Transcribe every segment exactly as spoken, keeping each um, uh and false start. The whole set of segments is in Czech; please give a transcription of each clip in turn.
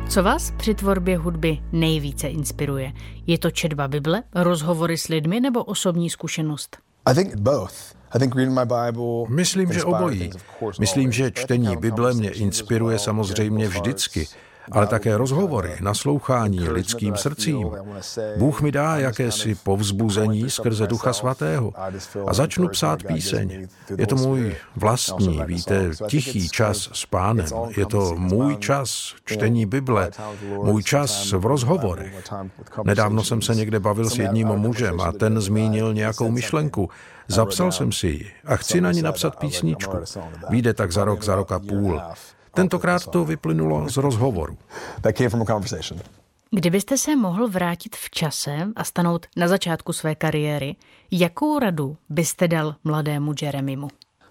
Co vás při tvorbě hudby nejvíce inspiruje? Je to četba Bible, rozhovory s lidmi nebo osobní zkušenost? Myslím, že obojí. Myslím, že čtení Bible mě inspiruje samozřejmě vždycky, ale také rozhovory, naslouchání lidským srdcím. Bůh mi dá jakési povzbuzení skrze Ducha Svatého a začnu psát píseň. Je to můj vlastní, víte, tichý čas s Pánem. Je to můj čas čtení Bible, můj čas v rozhovorech. Nedávno jsem se někde bavil s jedním mužem a ten zmínil nějakou myšlenku. Zapsal jsem si ji a chci na ní napsat písničku. Vyjde tak za rok, za rok a půl. Tentokrát to vyplynulo z rozhovoru. Kdybyste se mohl vrátit v čase a stanout na začátku své kariéry, jakou radu byste dal mladému Jeremymu?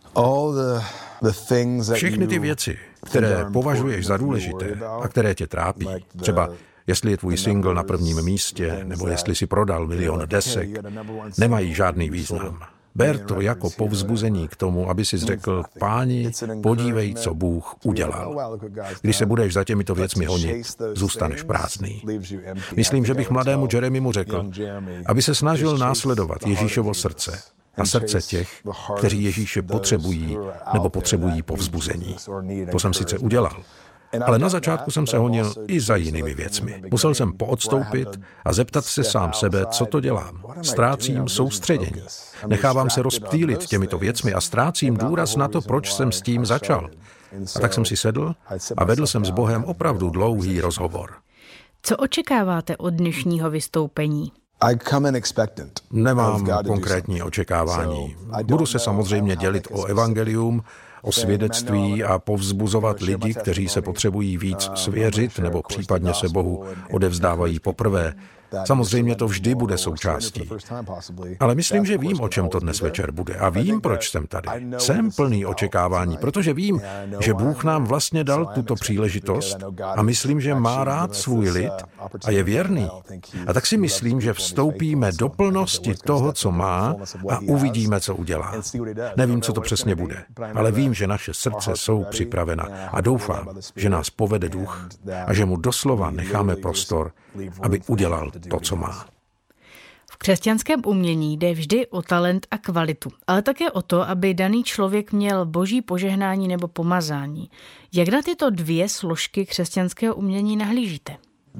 Všechny ty věci, které považuješ za důležité a které tě trápí, třeba jestli je tvůj single na prvním místě, nebo jestli si prodal milion desek, nemají žádný význam. Ber to jako povzbuzení k tomu, aby si řekl, Páni, podívej, co Bůh udělal. Když se budeš za těmito věcmi honit, zůstaneš prázdný. Myslím, že bych mladému Jeremymu řekl, aby se snažil následovat Ježíšovo srdce a srdce těch, kteří Ježíše potřebují nebo potřebují povzbuzení. To jsem sice udělal, ale na začátku jsem se honil i za jinými věcmi. Musel jsem poodstoupit a zeptat se sám sebe, co to dělám. Ztrácím soustředění. Nechávám se rozptýlit těmito věcmi a ztrácím důraz na to, proč jsem s tím začal. A tak jsem si sedl a vedl jsem s Bohem opravdu dlouhý rozhovor. Co očekáváte od dnešního vystoupení? Nemám konkrétní očekávání. Budu se samozřejmě dělit o evangelium, o svědectví a povzbuzovat lidi, kteří se potřebují víc svěřit nebo případně se Bohu odevzdávají poprvé. Samozřejmě to vždy bude součástí. Ale myslím, že vím, o čem to dnes večer bude. A vím, proč jsem tady. Jsem plný očekávání, protože vím, že Bůh nám vlastně dal tuto příležitost a myslím, že má rád svůj lid a je věrný. A tak si myslím, že vstoupíme do plnosti toho, co má a uvidíme, co udělá. Nevím, co to přesně bude, ale vím, že naše srdce jsou připravena a doufám, že nás povede Duch a že mu doslova necháme prostor, aby udělal to, co má. V křesťanském umění jde vždy o talent a kvalitu, ale také o to, aby daný člověk měl boží požehnání nebo pomazání. Jak na tyto dvě složky křesťanského umění nahlížíte?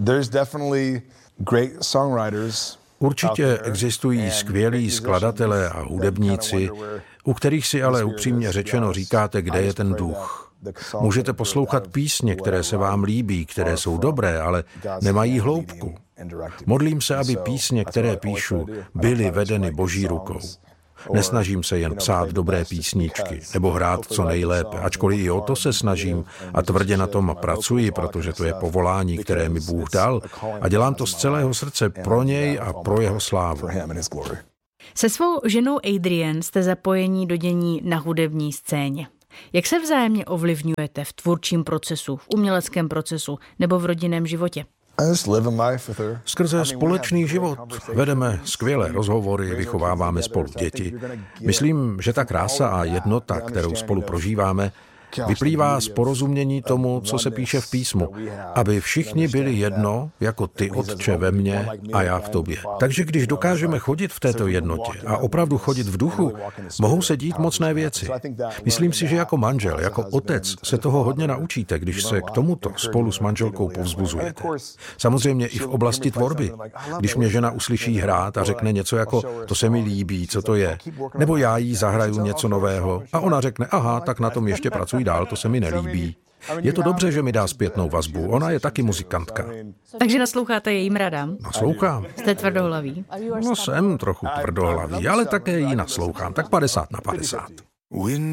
Určitě existují skvělí skladatelé a hudebníci, u kterých si ale upřímně řečeno říkáte, kde je ten duch. Můžete poslouchat písně, které se vám líbí, které jsou dobré, ale nemají hloubku. Modlím se, aby písně, které píšu, byly vedeny Boží rukou. Nesnažím se jen psát dobré písničky nebo hrát co nejlépe, ačkoliv i o to se snažím a tvrdě na tom pracuji, protože to je povolání, které mi Bůh dal a dělám to z celého srdce pro něj a pro jeho slávu. Se svou ženou Adrienne jste zapojení do dění na hudební scéně. Jak se vzájemně ovlivňujete v tvůrčím procesu, v uměleckém procesu nebo v rodinném životě? Skrze společný život vedeme skvělé rozhovory, vychováváme spolu děti. Myslím, že ta krása a jednota, kterou spolu prožíváme, vyplývá z porozumění tomu, co se píše v písmu, aby všichni byli jedno, jako ty, Otče, ve mně a já v tobě. Takže když dokážeme chodit v této jednotě a opravdu chodit v duchu, mohou se dít mocné věci. Myslím si, že jako manžel, jako otec se toho hodně naučíte, když se k tomuto spolu s manželkou povzbuzujete. Samozřejmě i v oblasti tvorby. Když mě žena uslyší hrát a řekne něco jako to se mi líbí, co to je, nebo já jí zahraju něco nového a ona řekne aha, tak na tom ještě pracuji dál, to se mi nelíbí. Je to dobře, že mi dá zpětnou vazbu. Ona je taky muzikantka. Takže nasloucháte jejím radám? Naslouchám. Jste tvrdohlavý? No jsem trochu tvrdohlavý, ale také jí naslouchám. Tak padesát na padesát.